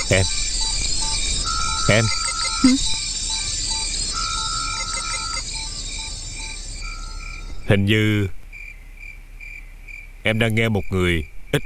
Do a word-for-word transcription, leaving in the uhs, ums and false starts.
Em Em Hử? Hình như em đang nghe một người